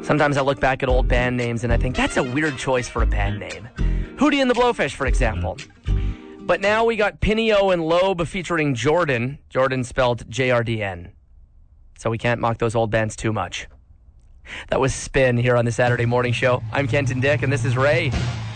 Sometimes I look back at old band names and I think that's a weird choice for a band name. Hootie and the Blowfish, for example. But now we got Pinio and Loeb featuring Jordan. Jordan spelled Jrdn. So we can't mock those old bands too much. That was Spin here on the Saturday Morning Show. I'm Kenton Dick, and this is Ray.